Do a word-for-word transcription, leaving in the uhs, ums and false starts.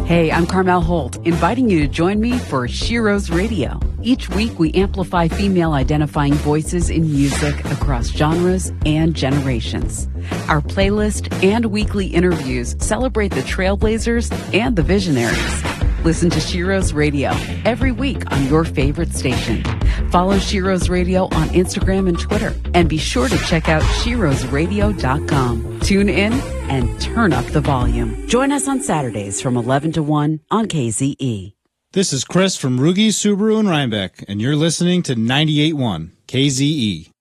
Hey, I'm Carmel Holt, inviting you to join me for Shiro's Radio. Each week, we amplify female-identifying voices in music across genres and generations. Our playlist and weekly interviews celebrate the trailblazers and the visionaries. Listen to Shiro's Radio every week on your favorite station. Follow Shiro's Radio on Instagram and Twitter. And be sure to check out shiros radio dot com. Tune in and turn up the volume. Join us on Saturdays from eleven to one on K Z E. This is Chris from Rugi Subaru in Rhinebeck, and you're listening to ninety-eight point one K Z E.